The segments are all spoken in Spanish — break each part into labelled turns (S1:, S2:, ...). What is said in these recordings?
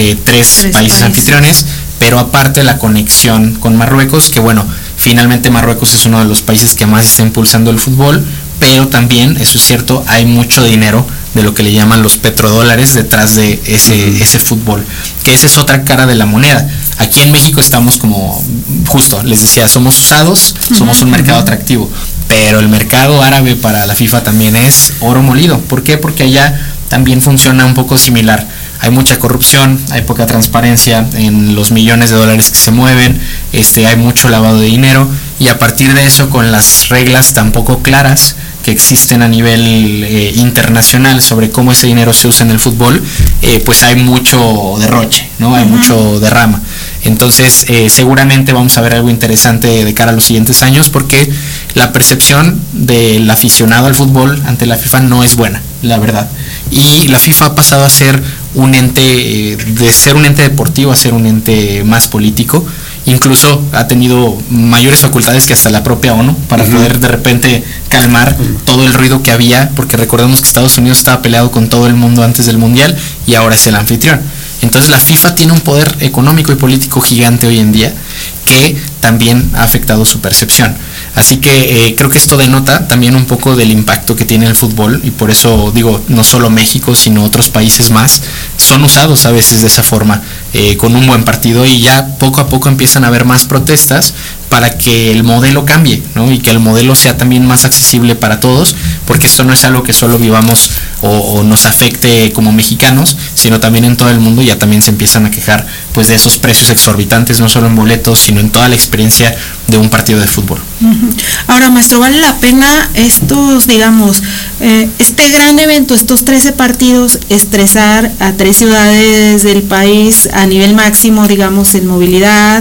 S1: tres países anfitriones, pero aparte la conexión con Marruecos, que bueno, finalmente Marruecos es uno de los países que más está impulsando el fútbol, pero también, eso es cierto, hay mucho dinero de lo que le llaman los petrodólares detrás de ese fútbol, que esa es otra cara de la moneda. Aquí en México estamos como, justo, les decía, somos usados, somos un mercado atractivo, pero el mercado árabe para la FIFA también es oro molido. ¿Por qué? Porque allá también funciona un poco similar. Hay mucha corrupción, hay poca transparencia en los millones de dólares que se mueven, hay mucho lavado de dinero, y a partir de eso, con las reglas tan poco claras que existen a nivel internacional sobre cómo ese dinero se usa en el fútbol, pues hay mucho derroche, ¿no? Hay mucho derrama. Entonces, seguramente vamos a ver algo interesante de cara a los siguientes años, porque la percepción del aficionado al fútbol ante la FIFA no es buena, la verdad. Y la FIFA ha pasado a ser un ente, de ser un ente deportivo a ser un ente más político. Incluso ha tenido mayores facultades que hasta la propia ONU para poder de repente calmar todo el ruido que había, porque recordemos que Estados Unidos estaba peleado con todo el mundo antes del Mundial y ahora es el anfitrión. Entonces la FIFA tiene un poder económico y político gigante hoy en día que también ha afectado su percepción. Así que creo que esto denota también un poco del impacto que tiene el fútbol, y por eso digo, no solo México, sino otros países más son usados a veces de esa forma, con un buen partido, y ya poco a poco empiezan a haber más protestas para que el modelo cambie, ¿no? Y que el modelo sea también más accesible para todos, porque esto no es algo que solo vivamos o nos afecte como mexicanos, sino también en todo el mundo. Ya también se empiezan a quejar pues de esos precios exorbitantes, no solo en boletos, sino en toda la experiencia de un partido de fútbol.
S2: Ahora, maestro, ¿vale la pena estos, digamos, este gran evento, estos 13 partidos, estresar a 3 ciudades del país a nivel máximo, digamos, en movilidad,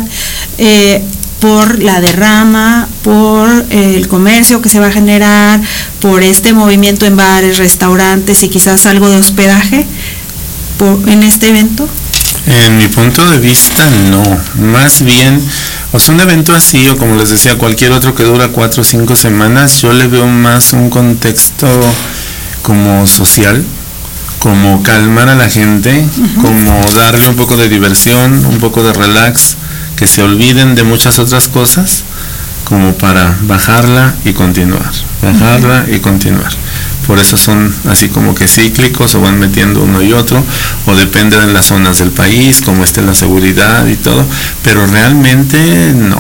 S2: por la derrama, por el comercio que se va a generar, por este movimiento en bares, restaurantes y quizás algo de hospedaje en este evento?
S3: En mi punto de vista, no. Más bien, o sea, un evento así, o como les decía, cualquier otro que dura 4 o 5 semanas, yo le veo más un contexto como social, como calmar a la gente, como darle un poco de diversión, un poco de relax, que se olviden de muchas otras cosas, como para bajarla y continuar, bajarla y continuar. Por eso son así como que cíclicos, o van metiendo uno y otro, o depende de las zonas del país, cómo esté la seguridad y todo, pero realmente no.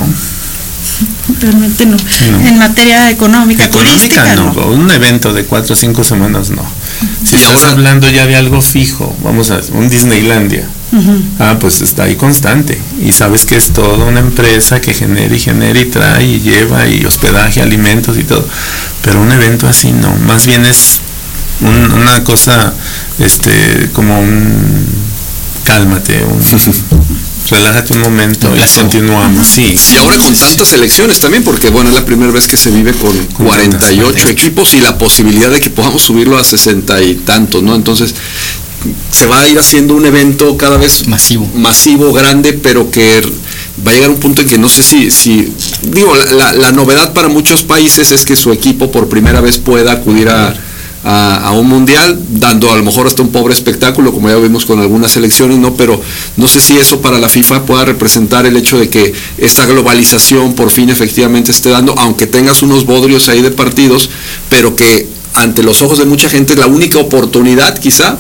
S2: Realmente no. En materia económica turística,
S3: no. Un evento de 4 o 5 semanas, no. Si estás hablando ya de algo fijo, vamos a un Disneylandia, pues está ahí constante, y sabes que es toda una empresa que genera y trae y lleva, y hospedaje, alimentos y todo, pero un evento así no. Más bien es una cosa, como un cálmate, relájate un momento y continuamos. Sí.
S4: Y ahora con tantas elecciones también, porque bueno, es la primera vez que se vive con 48 equipos, y la posibilidad de que podamos subirlo a 60 y tantos, ¿no? Entonces se va a ir haciendo un evento cada vez masivo, grande, pero que va a llegar un punto en que no sé si digo, la novedad para muchos países es que su equipo por primera vez pueda acudir a un mundial, dando a lo mejor hasta un pobre espectáculo, como ya vimos con algunas selecciones, ¿no? Pero no sé si eso para la FIFA pueda representar el hecho de que esta globalización por fin efectivamente esté dando, aunque tengas unos bodrios ahí de partidos, pero que ante los ojos de mucha gente es la única oportunidad, quizá,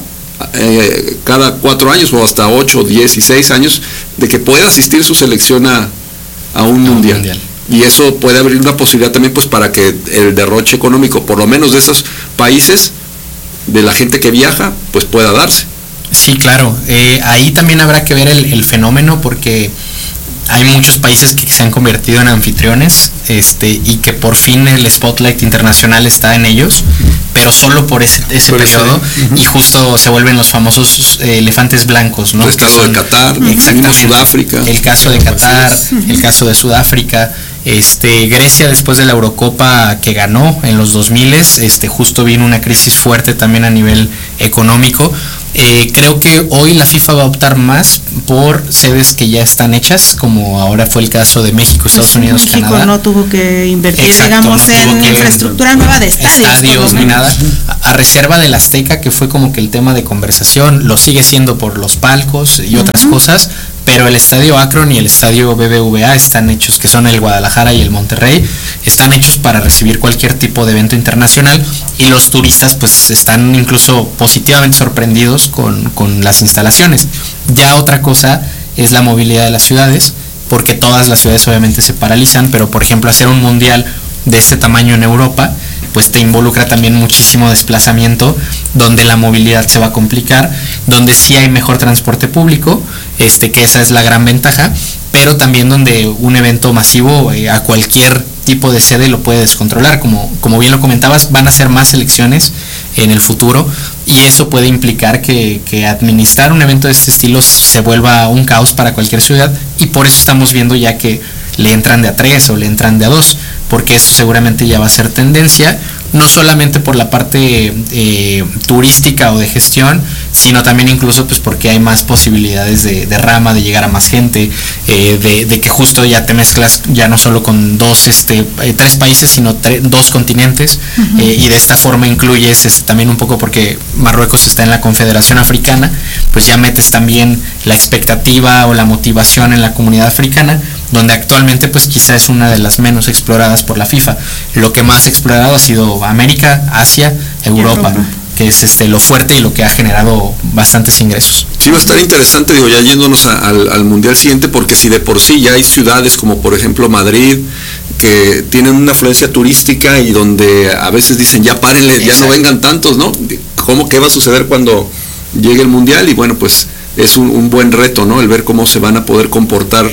S4: cada 4 años o hasta 8, 16 años, de que pueda asistir su selección a un mundial. Y eso puede abrir una posibilidad también, pues, para que el derroche económico, por lo menos de esos países, de la gente que viaja, pues pueda darse.
S1: Sí, claro. Ahí también habrá que ver el fenómeno, porque hay muchos países que se han convertido en anfitriones, y que por fin el spotlight internacional está en ellos, pero solo por ese periodo, y justo se vuelven los famosos elefantes blancos, ¿no?
S4: El caso de Qatar, Sudáfrica.
S1: El caso de Qatar, el caso de Sudáfrica. Grecia, después de la Eurocopa que ganó en los 2000, justo vino una crisis fuerte también a nivel económico, Creo que hoy la FIFA va a optar más por sedes que ya están hechas, como ahora fue el caso de México, Estados Unidos,
S2: México
S1: Canadá.
S2: no tuvo que invertir,
S1: Exacto,
S2: digamos,
S1: no tuvo
S2: en
S1: que
S2: infraestructura nueva de estadios
S1: ni nada, a reserva del Azteca, que fue como que el tema de conversación, lo sigue siendo por los palcos y otras cosas, pero el estadio Akron y el estadio BBVA están hechos, que son el Guadalajara y el Monterrey, están hechos para recibir cualquier tipo de evento internacional, y los turistas pues están incluso positivamente sorprendidos con las instalaciones. Ya otra cosa es la movilidad de las ciudades, porque todas las ciudades obviamente se paralizan, pero por ejemplo hacer un mundial de este tamaño en Europa pues te involucra también muchísimo desplazamiento, donde la movilidad se va a complicar, donde sí hay mejor transporte público, que esa es la gran ventaja, pero también donde un evento masivo a cualquier tipo de sede lo puede descontrolar, como bien lo comentabas, van a ser más elecciones en el futuro, y eso puede implicar que administrar un evento de este estilo se vuelva un caos para cualquier ciudad, y por eso estamos viendo ya que le entran de a 3 o le entran de a 2, porque eso seguramente ya va a ser tendencia, no solamente por la parte turística o de gestión, sino también incluso pues porque hay más posibilidades de rama, de llegar a más gente, de que justo ya te mezclas ya no solo con tres países, sino 2 continentes, y de esta forma incluyes también un poco, porque Marruecos está en la Confederación Africana, pues ya metes también la expectativa o la motivación en la comunidad africana, donde actualmente pues quizá es una de las menos exploradas por la FIFA. Lo que más explorado ha sido América, Asia, Europa, que es lo fuerte y lo que ha generado bastantes ingresos.
S4: Sí, va a estar interesante, digo, ya yéndonos al mundial siguiente, porque si de por sí ya hay ciudades como por ejemplo Madrid, que tienen una afluencia turística y donde a veces dicen ya párenle, ya no vengan tantos, ¿no? ¿Qué va a suceder cuando llegue el mundial? Y bueno, pues es un buen reto, ¿no? El ver cómo se van a poder comportar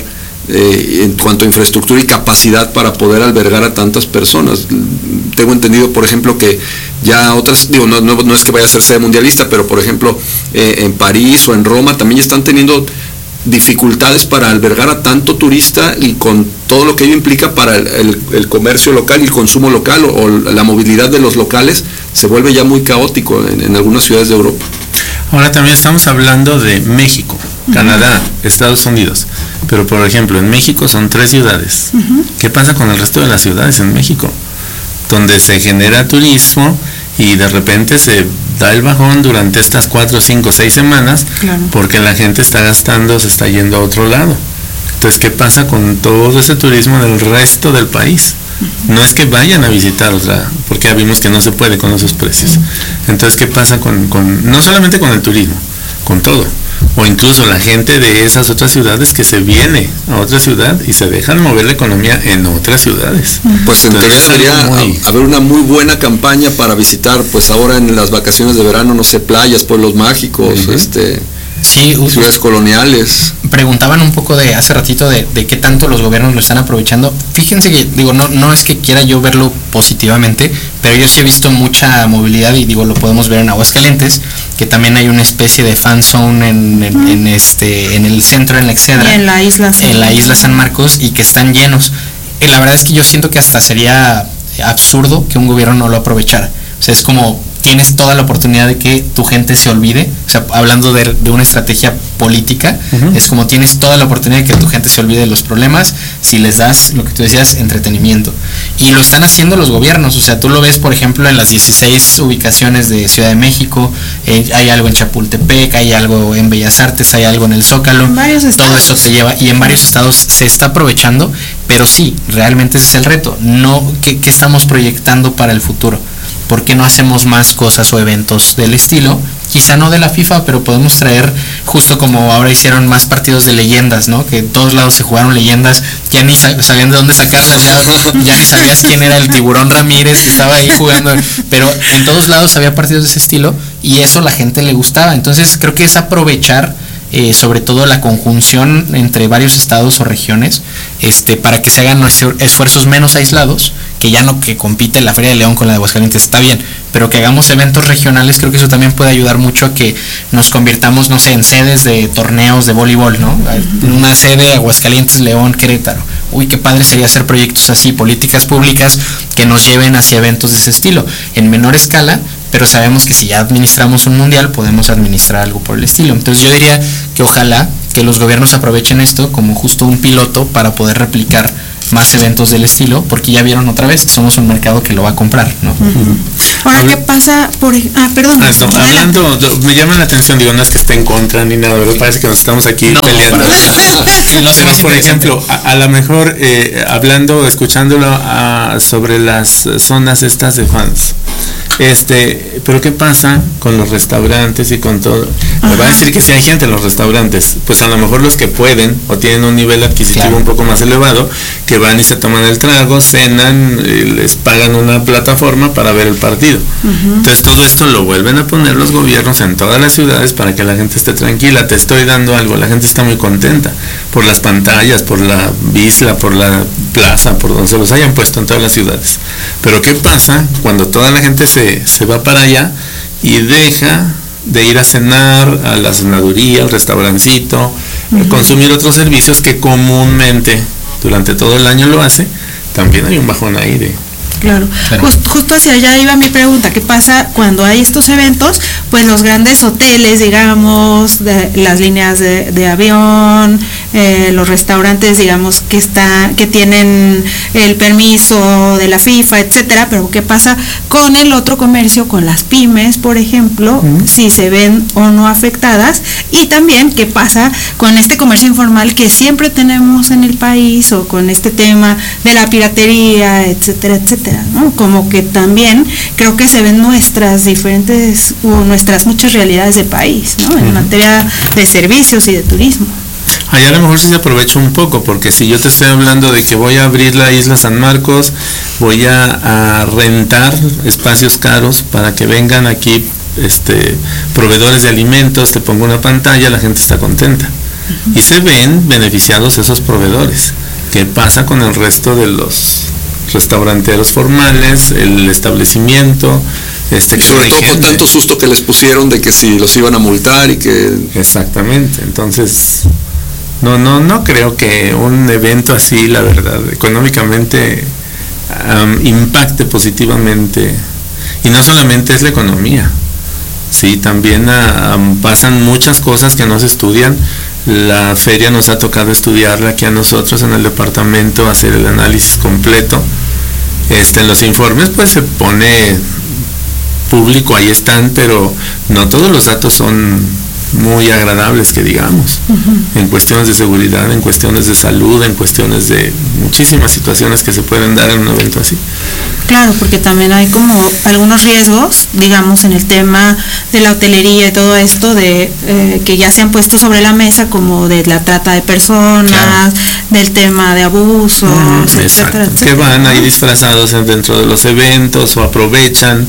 S4: en cuanto a infraestructura y capacidad para poder albergar a tantas personas. Tengo entendido, por ejemplo, que ya otras, digo, no es que vaya a ser sede mundialista, pero por ejemplo en París o en Roma también ya están teniendo dificultades para albergar a tanto turista, y con todo lo que ello implica para el comercio local y el consumo local, o la movilidad de los locales, se vuelve ya muy caótico en algunas ciudades de Europa.
S3: Ahora también estamos hablando de México, Canadá, Estados Unidos, pero por ejemplo en México son 3 ciudades. ¿Qué pasa con el resto de las ciudades en México? Donde se genera turismo y de repente se da el bajón durante estas 4, 5, 6 semanas, porque la gente está gastando, se está yendo a otro lado. Entonces, ¿qué pasa con todo ese turismo del resto del país? No es que vayan a visitar porque ya vimos que no se puede con esos precios. Entonces, ¿qué pasa no solamente con el turismo, con todo? O incluso la gente de esas otras ciudades que se viene a otra ciudad y se dejan mover la economía en otras ciudades.
S4: Pues en teoría debería haber una muy buena campaña para visitar, pues ahora en las vacaciones de verano, no sé, playas, pueblos mágicos,
S1: sí,
S4: ciudades coloniales.
S1: Preguntaban un poco de hace ratito de qué tanto los gobiernos lo están aprovechando. Fíjense que, digo, no es que quiera yo verlo positivamente, pero yo sí he visto mucha movilidad, y digo, lo podemos ver en Aguascalientes, que también hay una especie de fan zone en el centro, en la Excedra,
S2: y en la isla
S1: San Marcos, y que están llenos. Y la verdad es que yo siento que hasta sería absurdo que un gobierno no lo aprovechara. O sea, es como tienes toda la oportunidad de que tu gente se olvide, o sea, hablando de una estrategia política, es como tienes toda la oportunidad de que tu gente se olvide de los problemas si les das, lo que tú decías, entretenimiento. Y lo están haciendo los gobiernos, o sea, tú lo ves, por ejemplo, en las 16 ubicaciones de Ciudad de México, hay algo en Chapultepec, hay algo en Bellas Artes, hay algo en el Zócalo, todo eso se lleva, y en varios estados se está aprovechando, pero sí, realmente ese es el reto, ¿qué estamos proyectando para el futuro? ¿Por qué no hacemos más cosas o eventos del estilo? Quizá no de la FIFA, pero podemos traer, justo como ahora hicieron más partidos de leyendas, ¿no? Que en todos lados se jugaron leyendas, ya ni sabían de dónde sacarlas, ya ni sabías quién era el Tiburón Ramírez que estaba ahí jugando, pero en todos lados había partidos de ese estilo, y eso a la gente le gustaba. Entonces creo que es aprovechar sobre todo la conjunción entre varios estados o regiones, para que se hagan esfuerzos menos aislados, que ya no que compite la Feria de León con la de Aguascalientes, está bien, pero que hagamos eventos regionales. Creo que eso también puede ayudar mucho a que nos convirtamos, no sé, en sedes de torneos de voleibol, ¿no? Una sede Aguascalientes, León, Querétaro. Uy, qué padre sería hacer proyectos así, políticas públicas que nos lleven hacia eventos de ese estilo, en menor escala, pero sabemos que si ya administramos un mundial podemos administrar algo por el estilo. Entonces yo diría que ojalá que los gobiernos aprovechen esto como justo un piloto para poder replicar más eventos del estilo, porque ya vieron otra vez, somos un mercado que lo va a comprar, ¿no?
S2: Ahora, ¿qué pasa por... perdón.
S3: Hablando, me llama la atención, digo, no es que esté en contra ni nada, ¿verdad? Parece que nos estamos aquí peleando. Pero, por ejemplo, a lo mejor, escuchándolo sobre las zonas estas de fans, pero ¿qué pasa con los restaurantes y con todo? Me va a decir que si hay gente en los restaurantes, pues a lo mejor los que pueden o tienen un nivel adquisitivo un poco más elevado, que van y se toman el trago, cenan, les pagan una plataforma para ver el partido. Entonces todo esto lo vuelven a poner los gobiernos en todas las ciudades para que la gente esté tranquila. Te estoy dando algo, la gente está muy contenta por las pantallas, por la visla, por la plaza, por donde se los hayan puesto en todas las ciudades. Pero ¿qué pasa cuando toda la gente se va para allá y deja de ir a cenar a la cenaduría, al restaurancito, consumir otros servicios que comúnmente durante todo el año lo hace? También hay un bajón ahí de...
S2: Claro. Justo hacia allá iba mi pregunta. ¿Qué pasa cuando hay estos eventos? Pues los grandes hoteles, digamos, las líneas de avión, los restaurantes, digamos, que tienen el permiso de la FIFA, etcétera. Pero ¿qué pasa con el otro comercio, con las pymes, por ejemplo, si se ven o no afectadas? Y también ¿qué pasa con este comercio informal que siempre tenemos en el país, o con este tema de la piratería, etcétera, etcétera, ¿no? Como que también creo que se ven nuestras diferentes o nuestras muchas realidades de país, ¿no? En materia de servicios y de turismo.
S3: Allá a lo mejor sí se aprovecha un poco, porque si yo te estoy hablando de que voy a abrir la isla San Marcos, voy a rentar espacios caros para que vengan aquí proveedores de alimentos, te pongo una pantalla, la gente está contenta. Y se ven beneficiados esos proveedores. ¿Qué pasa con el resto de los restauranteros formales, el establecimiento?
S4: Y sobre todo con tanto susto que les pusieron de que si los iban a multar y que...
S3: Exactamente, entonces no creo que un evento así, la verdad, económicamente impacte positivamente. Y no solamente es la economía, sí, también pasan muchas cosas que no se estudian. La feria nos ha tocado estudiarla aquí a nosotros en el departamento, hacer el análisis completo. En los informes pues se pone público, ahí están, pero no todos los datos son muy agradables, que digamos, en cuestiones de seguridad, en cuestiones de salud, en cuestiones de muchísimas situaciones que se pueden dar en un evento así.
S2: Claro, porque también hay como algunos riesgos, digamos, en el tema de la hotelería y todo esto, de que ya se han puesto sobre la mesa, como de la trata de personas, del tema de abusos, etcétera, etcétera.
S3: Que van ahí disfrazados dentro de los eventos o aprovechan,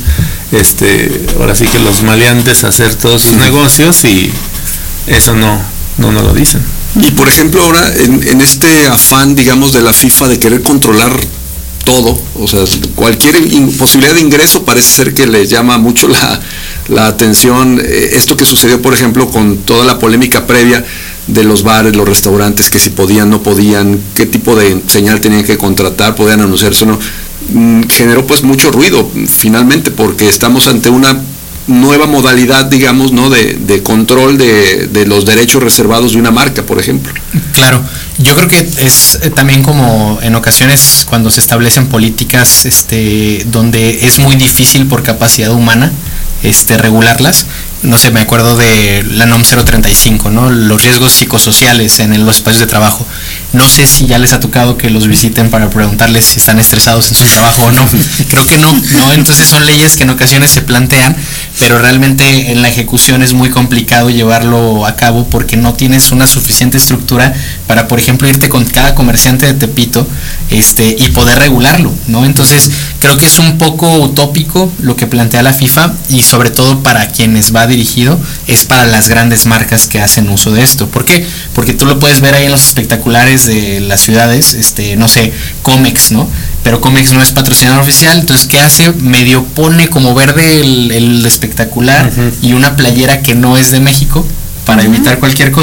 S3: ahora sí que los maleantes hacer todos sus negocios, y eso no lo dicen.
S4: Y por ejemplo ahora en este afán, digamos, de la FIFA de querer controlar todo, o sea, cualquier posibilidad de ingreso parece ser que le llama mucho la atención. Esto que sucedió, por ejemplo, con toda la polémica previa de los bares, los restaurantes, que si podían, no podían, qué tipo de señal tenían que contratar, podían anunciarse o no, generó pues mucho ruido finalmente, porque estamos ante una nueva modalidad, digamos, ¿no? de control de los derechos reservados de una marca, por ejemplo.
S1: Claro, yo creo que es también como en ocasiones cuando se establecen políticas donde es muy difícil por capacidad humana regularlas. No sé, me acuerdo de la NOM 035, ¿no? Los riesgos psicosociales en los espacios de trabajo. No sé si ya les ha tocado que los visiten para preguntarles si están estresados en su trabajo o no. Creo que no. Entonces son leyes que en ocasiones se plantean, pero realmente en la ejecución es muy complicado llevarlo a cabo porque no tienes una suficiente estructura para, por ejemplo, irte con cada comerciante de Tepito y poder regularlo, ¿no? Entonces creo que es un poco utópico lo que plantea la FIFA, y sobre todo para quienes va dirigido es para las grandes marcas que hacen uso de esto. ¿Por qué? Porque tú lo puedes ver ahí en los espectaculares de las ciudades, no sé, Comex, ¿no? Pero Comex no es patrocinador oficial, entonces ¿qué hace? Medio pone como verde el espectacular y una playera que no es de México para evitar cualquier cosa,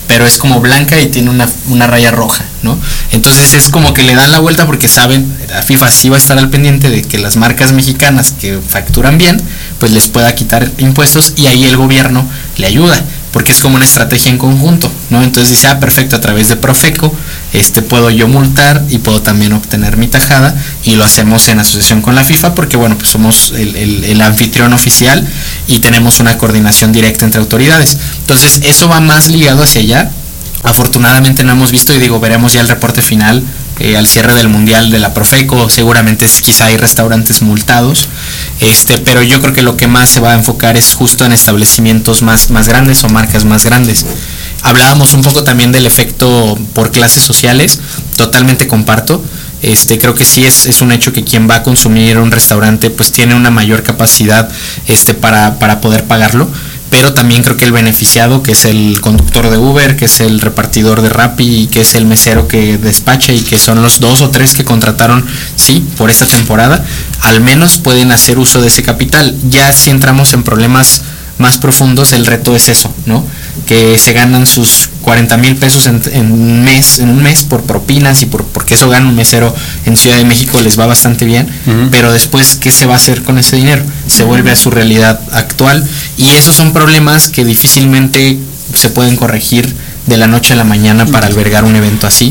S1: pero es como blanca y tiene una raya roja, ¿no? Entonces es como que le dan la vuelta porque saben, la FIFA sí va a estar al pendiente de que las marcas mexicanas que facturan bien, pues les pueda quitar impuestos, y ahí el gobierno le ayuda, porque es como una estrategia en conjunto, ¿no? Entonces dice, perfecto, a través de Profeco, puedo yo multar y puedo también obtener mi tajada, y lo hacemos en asociación con la FIFA, porque bueno, pues somos el anfitrión oficial y tenemos una coordinación directa entre autoridades. Entonces eso va más ligado hacia allá. Afortunadamente no hemos visto, y digo, veremos ya el reporte final al cierre del mundial de la Profeco. Seguramente quizá hay restaurantes multados, pero yo creo que lo que más se va a enfocar es justo en establecimientos más grandes o marcas más grandes. Hablábamos un poco también del efecto por clases sociales, totalmente comparto. Creo que sí es un hecho que quien va a consumir un restaurante pues tiene una mayor capacidad para poder pagarlo, pero también creo que el beneficiado, que es el conductor de Uber, que es el repartidor de Rappi y que es el mesero que despacha, y que son los 2 o 3 que contrataron, sí, por esta temporada, al menos pueden hacer uso de ese capital. Ya si entramos en problemas más profundos, el reto es eso, ¿no? Que se ganan sus 40,000 pesos en un mes por propinas, y porque eso gana un mesero en Ciudad de México, les va bastante bien, pero después, ¿qué se va a hacer con ese dinero? Se vuelve a su realidad actual, y esos son problemas que difícilmente se pueden corregir de la noche a la mañana para albergar un evento así,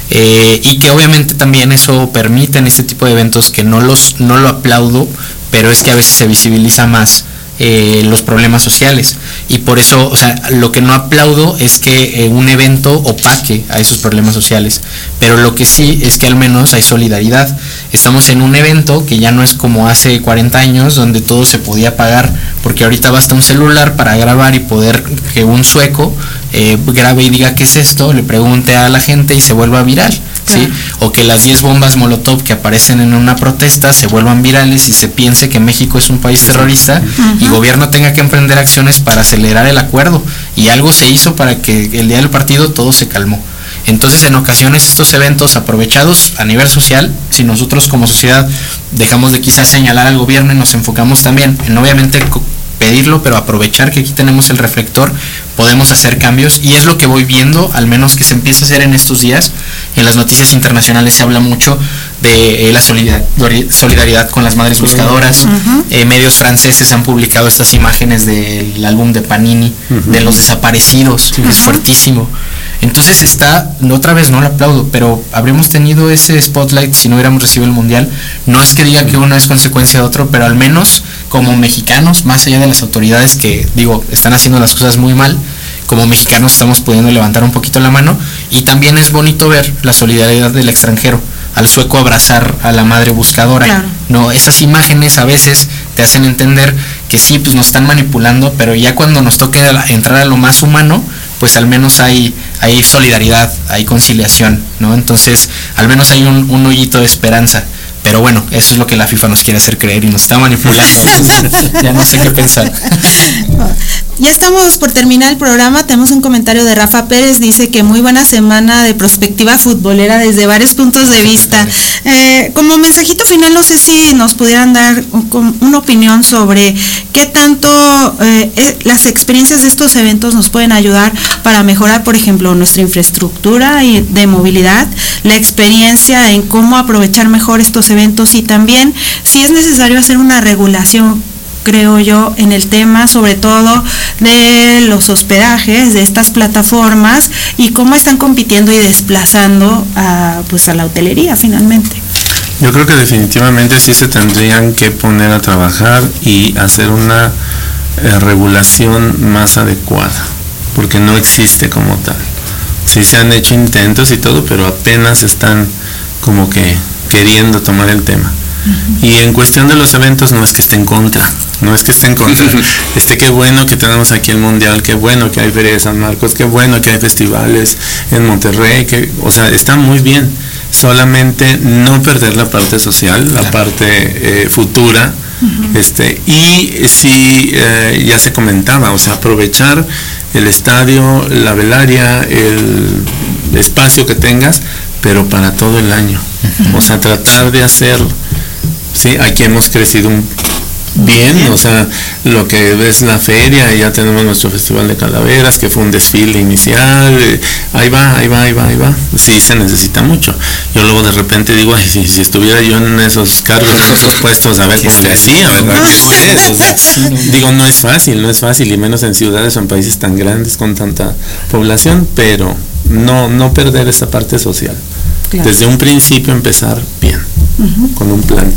S1: y que obviamente también eso permite en este tipo de eventos, que no lo aplaudo, pero es que a veces se visibiliza más los problemas sociales, y por eso, o sea, lo que no aplaudo es que un evento opaque a esos problemas sociales, pero lo que sí es que al menos hay solidaridad. Estamos en un evento que ya no es como hace 40 años, donde todo se podía pagar, porque ahorita basta un celular para grabar y poder que un sueco grabe y diga qué es esto, le pregunte a la gente y se vuelva viral, ¿sí? O que las 10 bombas Molotov que aparecen en una protesta se vuelvan virales y se piense que México es un país terrorista, y el gobierno tenga que emprender acciones para acelerar el acuerdo, y algo se hizo para que el día del partido todo se calmó. Entonces, en ocasiones estos eventos aprovechados a nivel social, si nosotros como sociedad dejamos de quizás señalar al gobierno y nos enfocamos también en obviamente pedirlo, pero aprovechar que aquí tenemos el reflector, podemos hacer cambios, y es lo que voy viendo, al menos que se empieza a hacer en estos días. En las noticias internacionales se habla mucho de la solidaridad con las madres buscadoras. Medios franceses han publicado estas imágenes del álbum de Panini, de los desaparecidos, que es fuertísimo. Entonces otra vez no lo aplaudo, pero habríamos tenido ese spotlight si no hubiéramos recibido el mundial. No es que diga que uno es consecuencia de otro, pero al menos como mexicanos, más allá de las autoridades que, digo, están haciendo las cosas muy mal, como mexicanos estamos pudiendo levantar un poquito la mano. Y también es bonito ver la solidaridad del extranjero, al sueco abrazar a la madre buscadora. Claro. No, esas imágenes a veces te hacen entender que sí, pues nos están manipulando, pero ya cuando nos toque entrar a lo más humano, pues al menos hay solidaridad, hay conciliación, ¿no? Entonces, al menos hay un hoyito de esperanza. Pero bueno, eso es lo que la FIFA nos quiere hacer creer y nos está manipulando. Ya no sé qué pensar.
S2: Ya estamos por terminar el programa. Tenemos un comentario de Rafa Pérez. Dice que muy buena semana de perspectiva futbolera desde varios puntos de vista. Como mensajito final, no sé si nos pudieran dar una opinión sobre qué tanto las experiencias de estos eventos nos pueden ayudar para mejorar, por ejemplo, nuestra infraestructura de movilidad, la experiencia en cómo aprovechar mejor estos eventos, y también si es necesario hacer una regulación, creo yo, en el tema, sobre todo de los hospedajes de estas plataformas y cómo están compitiendo y desplazando a la hotelería finalmente.
S3: Yo creo que definitivamente sí se tendrían que poner a trabajar y hacer una regulación más adecuada, porque no existe como tal. Sí se han hecho intentos y todo, pero apenas están como que queriendo tomar el tema. Y en cuestión de los eventos, no es que esté en contra, qué bueno que tenemos aquí el mundial, qué bueno que hay Feria de San Marcos, qué bueno que hay festivales en Monterrey, o sea, está muy bien, solamente no perder la parte social, la parte futura. Y sí, ya se comentaba, o sea, aprovechar el estadio, la velaria, el espacio que tengas, pero para todo el año. O sea, tratar de hacer, sí, aquí hemos crecido Bien, o sea, lo que es la feria, ya tenemos nuestro festival de calaveras, que fue un desfile inicial, ahí va. Sí, se necesita mucho. Yo luego de repente digo, ay, si estuviera yo en esos cargos, en esos puestos, a ver cómo le hacía, ¿verdad? Digo, no es fácil, y menos en ciudades o en países tan grandes con tanta población, pero no perder esa parte social. Claro. Desde un principio empezar bien, con un plan.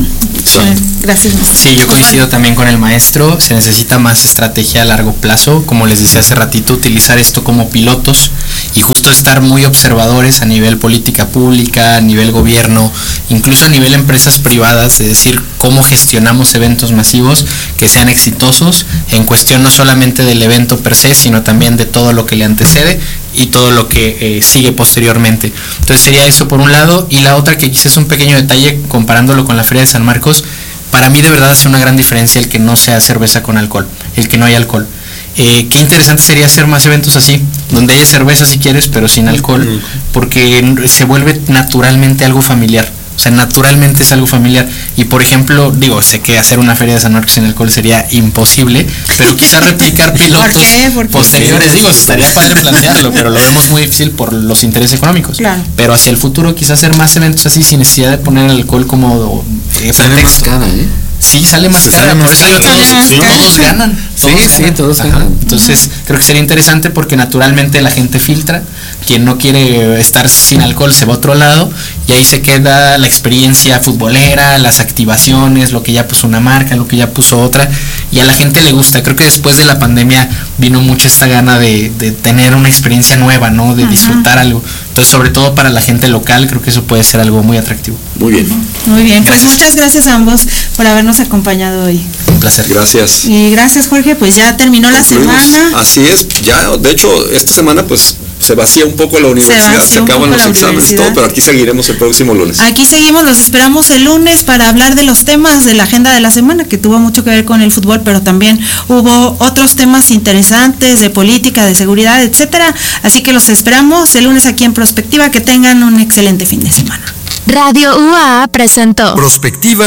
S2: Gracias.
S1: Sí, yo coincido también con el maestro, se necesita más estrategia a largo plazo, como les decía hace ratito, utilizar esto como pilotos y justo estar muy observadores a nivel política pública, a nivel gobierno, incluso a nivel empresas privadas, de decir cómo gestionamos eventos masivos que sean exitosos en cuestión no solamente del evento per se, sino también de todo lo que le antecede y todo lo que sigue posteriormente. Entonces sería eso por un lado, y la otra que quizás es un pequeño detalle comparándolo con la Feria de San Marcos, para mí de verdad hace una gran diferencia el que no sea cerveza con alcohol, el que no haya alcohol. Qué interesante sería hacer más eventos así, donde haya cerveza si quieres, pero sin alcohol, porque se vuelve naturalmente algo familiar. O sea, naturalmente es algo familiar. Y por ejemplo, sé que hacer una feria de San Marcos sin alcohol sería imposible, pero quizás replicar pilotos posteriores. Estaría padre plantearlo, pero lo vemos muy difícil por los intereses económicos. Claro. Pero hacia el futuro quizás hacer más eventos así sin necesidad de poner el alcohol como
S4: sale más cara,
S1: Sí, sale más cara, por eso todos ganan. Todos ganan. Entonces creo que sería interesante porque naturalmente la gente filtra, quien no quiere estar sin alcohol se va a otro lado y ahí se queda la experiencia futbolera, las activaciones, lo que ya puso una marca, lo que ya puso otra, y a la gente le gusta. Creo que después de la pandemia vino mucho esta gana de tener una experiencia nueva, ¿no? De disfrutar algo. Entonces, sobre todo para la gente local, creo que eso puede ser algo muy atractivo.
S4: Muy bien.
S2: Muy bien, pues muchas gracias a ambos por habernos acompañado hoy.
S1: Un placer.
S4: Gracias.
S2: Y gracias, Jorge, pues ya terminó la semana.
S4: Así es, ya, de hecho, esta semana pues se vacía un poco la universidad, se acaban los exámenes y todo, pero aquí seguiremos el próximo lunes.
S2: Aquí seguimos, los esperamos el lunes para hablar de los temas de la agenda de la semana, que tuvo mucho que ver con el fútbol, pero también hubo otros temas interesantes de política, de seguridad, etcétera. Así que los esperamos el lunes aquí en Prospectiva. Que tengan un excelente fin de semana.
S5: Radio UA presentó
S6: Prospectiva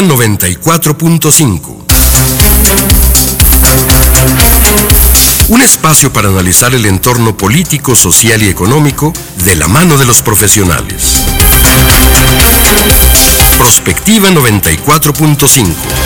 S6: 94.5. Un espacio para analizar el entorno político, social y económico de la mano de los profesionales. Prospectiva 94.5.